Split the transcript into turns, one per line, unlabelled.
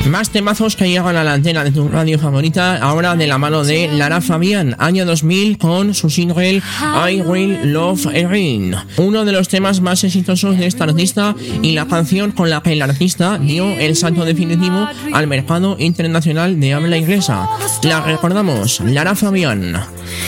Más temazos que llegan a la antena de tu radio favorita, ahora de la mano de Lara Fabián, año 2000, con su single I Will Love Again, uno de los temas más exitosos de esta artista y la canción con la que el artista dio el salto definitivo al mercado internacional de habla inglesa. La recordamos, Lara Fabián.